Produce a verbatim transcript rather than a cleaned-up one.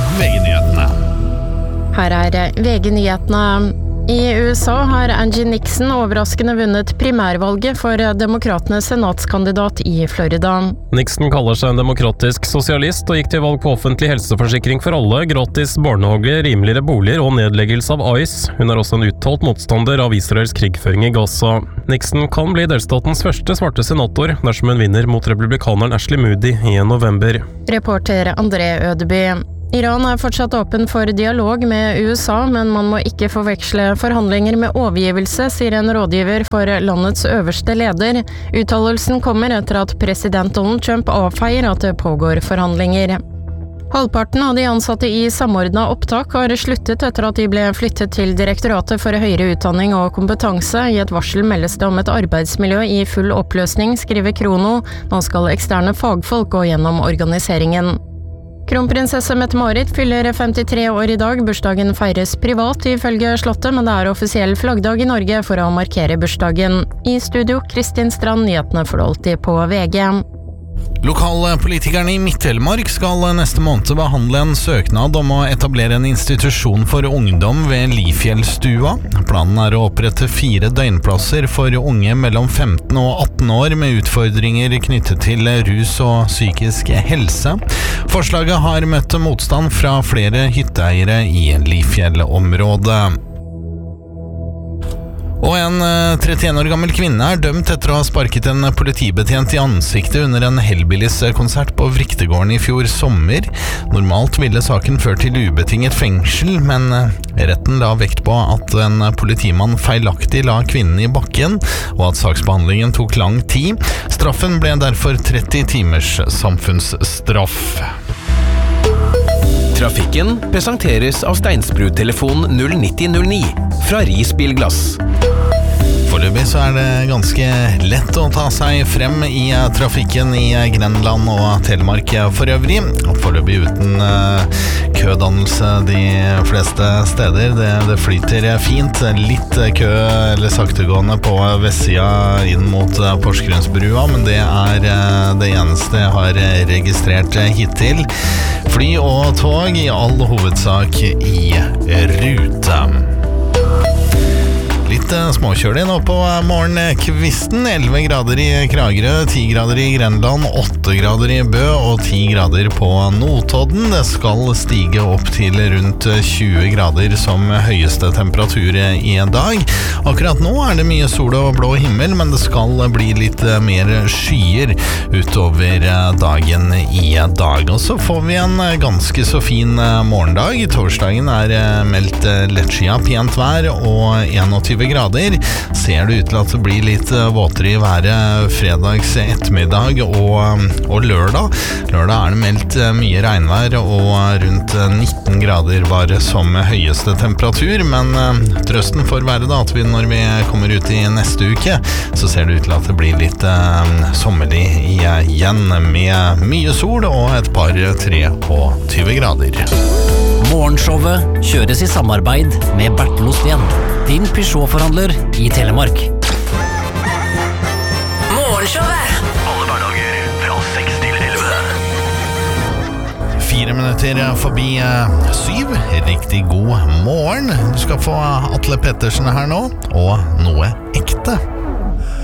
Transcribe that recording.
V G-nyhetene. Her er V G-nyhetene. I U S A har Angie Nixon overraskende vunnet primærvalget for demokratenes senatskandidat i Florida. Nixon kaller seg en demokratisk sosialist og gikk til valg på offentlig helseforsikring for alle, gratis barnehage, rimeligere boliger og nedleggelse av ICE. Hun er også en uttalt motstander av Israels krigføring i Gaza. Nixon kan bli delstatens første svarte senator dersom hun vinner mot republikaneren Ashley Moody i november. Reporter André Ødeby. Iran er fortsatt åpen for dialog med U S A, men man må ikke forveksle forhandlinger med overgivelse, sier en rådgiver for landets øverste leder. Uttalelsen kommer etter at president Donald Trump avfeier at det pågår forhandlinger. Halvparten av de ansatte i samordnet opptak har sluttet etter at de ble flyttet til Direktoratet for høyere utdanning og kompetanse. I et varsel meldes det om et arbeidsmiljø i full oppløsning, skriver Krono. Nå skal eksterne fagfolk gå gjennom organiseringen. Kronprinsesse Mette-Marit fyller femtitre år i dag. Bursdagen feires privat ifølge slottet, men det er offisiell flaggdag i Norge for å markere bursdagen. I studio, Kristin Strand, nyhetene for alltid på V G. Lokalpolitikerne i Midt-Telemark skal neste måned behandle en søknad om å etablere en institusjon for ungdom ved Lifjellstua. Planen er å opprette fire døgnplasser for unge mellom femten og atten år med utfordringer knyttet til rus og psykisk helse. Forslaget har møtt motstand fra flere hytteeiere i Lifjell-området. Og en trettien år gammel kvinne er dømt etter å ha sparket en politibetjent i ansiktet under en Hellbillies-konsert på Vriktegården i fjor sommer. Normalt ville saken ført til ubetinget fengsel, men retten la vekt på at en politimann feilaktig la kvinnen i bakken, og at saksbehandlingen tok lang tid. Straffen ble derfor tretti timers samfunnsstraff. Trafikken presenteres av Steinsbrud-telefon null nitti null ni fra Ris Bilglass. Foreløpig så er det ganske lett å ta seg frem i trafikken i Grenland og Telemark for øvrig. Foreløpig uten kødannelse de fleste steder. Det, det flyter fint. Litt kø eller saktegående på vestsida inn mot Porsgrunnsbrua, men det er det eneste jeg har registrert hittil. Fly og tog i all hovedsak i rute. Litt småkjølig nå på morgenkvisten. elleve grader i Kragerø, ti grader i Grenland, åtte grader i Bø og ti grader på Notodden. Det skal stige opp til rundt tjue grader som høyeste temperatur i dag. Akkurat nå er det mye sol og blå himmel, men det skal bli litt mer skyer utover dagen i dag. Og så får vi en ganske så fin morgendag. Torsdagen er meldt lettskia, pent vær og einogtyve grader. Ser det ut til at det blir litt våtere i været fredags ettermiddag og, og lørdag. Lørdag er det meldt mye regnvær og rundt nitten grader var som høyeste temperatur, men trøsten får være da at vi, når vi kommer ut i neste uke, så ser det ut til at det blir litt eh, sommerlig igjen med mye sol og et par treogtyve grader. Morgenshowet kjøres i samarbeid med Bertel Osten, din Peugeot-forhandler i Telemark. Morgenshowet! Alle hverdager fra seks til elleve. Fire minutter forbi syv. Riktig god morgen. Du skal få Atle Pettersen her nå, og noe ekte.